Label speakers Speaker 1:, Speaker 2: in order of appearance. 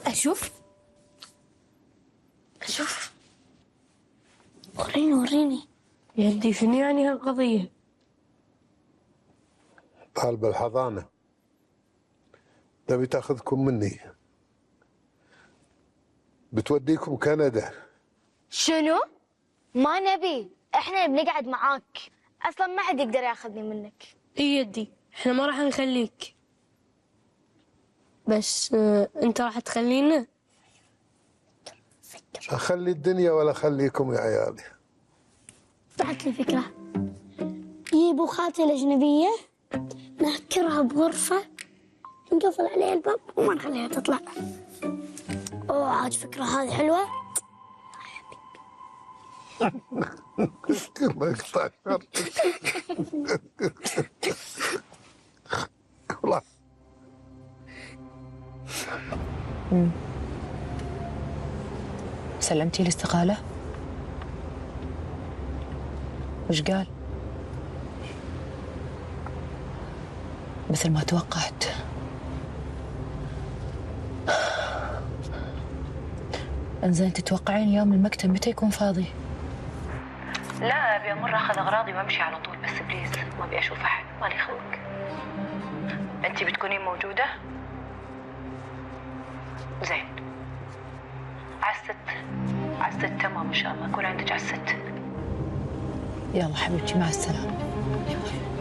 Speaker 1: أشوف وريني
Speaker 2: يدي شنو يعني هالقضية؟
Speaker 3: طالب الحضانة تبي تاخذكم مني، بتوديكم كندا.
Speaker 1: شنو؟ ما نبي، احنا بنقعد معاك، اصلا ما حد يقدر ياخذني منك.
Speaker 2: اي يدي احنا ما راح نخليك، بس انت راح تخلينا.
Speaker 3: اخلي الدنيا ولا اخليكم يا عيالي.
Speaker 4: طلعت لي فكرة، جيبوا خالتي الأجنبية نهكرها بغرفة، نقفل عليها الباب وما نخليها تطلع. اوه عاد فكرة هذه حلوة.
Speaker 3: الله يقطع شرك. والله
Speaker 5: سلمتي الاستقالة؟ وش قال؟ مثل ما توقعت. انزين تتوقعين اليوم المكتب متى يكون فاضي؟ لا ابي امر اخذ اغراضي وامشي على طول، بس بليز ما ابي اشوف احد، مالي خلق. انتي بتكونين موجودة؟ زين. على الست تمام ان شاء الله، اكون عندك على الست. يلا حبيبتي مع السلامة.